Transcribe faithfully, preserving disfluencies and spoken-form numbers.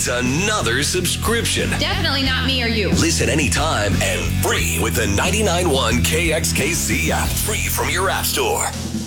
needs another subscription. Definitely not me or you. Listen anytime and free with the ninety-nine point one K X K C app, free from your app store.